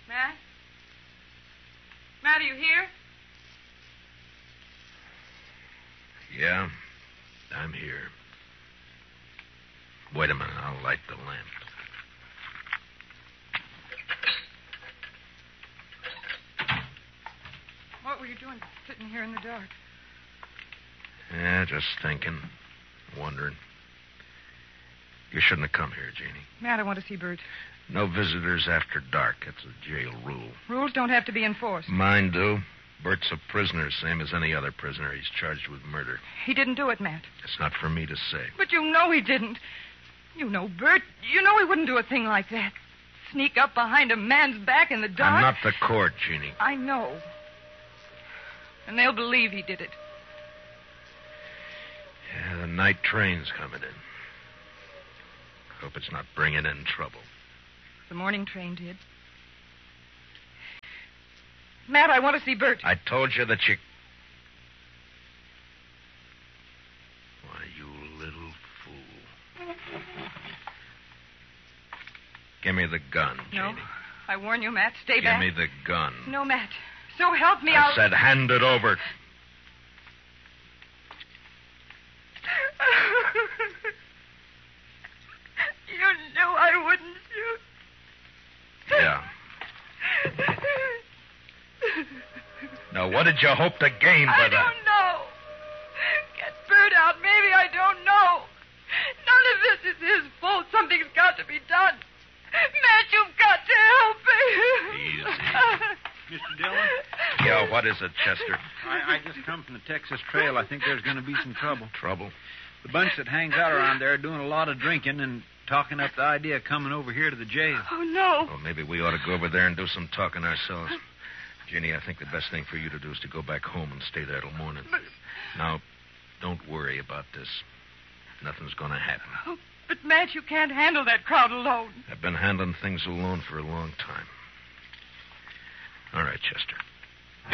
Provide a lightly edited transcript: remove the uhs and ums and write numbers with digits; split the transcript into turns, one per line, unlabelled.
Matt? Matt, are you here?
Yeah, I'm here. Wait a minute, I'll light the lamp.
What were you doing sitting here in the dark?
Yeah, just thinking, wondering. You shouldn't have come here, Jeannie.
Matt, I want to see Bert.
No visitors after dark. It's a jail rule.
Rules don't have to be enforced.
Mine do. Bert's a prisoner, same as any other prisoner. He's charged with murder.
He didn't do it, Matt.
It's not for me to say.
But you know he didn't. You know Bert. You know he wouldn't do a thing like that. Sneak up behind a man's back in the dark.
I'm not the court, Jeannie.
I know. And they'll believe he did it.
Yeah, the night train's coming in. Hope it's not bringing in trouble.
The morning train did. Matt, I want to see Bert.
I told you that you... Why, you little fool. Give me the gun,
No.
Jeannie.
I warn you, Matt. Stay back.
Give me the gun.
No, Matt. So help me,
I said hand it over.
You knew I wouldn't shoot.
Yeah. Now, what did you hope to gain by
I
that?
don't know. Get Bert out. Maybe I don't know. None of this is his fault. Something's got to be done. Matt, you've got to help me.
Easy.
Mr. Dillon?
Yeah, what is it, Chester?
I just come from the Texas Trail. I think there's going to be some trouble.
Trouble?
The bunch that hangs out around there are doing a lot of drinking and talking up the idea of coming over here to the jail.
Oh, no.
Well, maybe we ought to go over there and do some talking ourselves. Ginny, I think the best thing for you to do is to go back home and stay there till morning. Now, don't worry about this. Nothing's going to happen.
Oh, but, Matt, you can't handle that crowd alone.
I've been handling things alone for a long time. All right, Chester.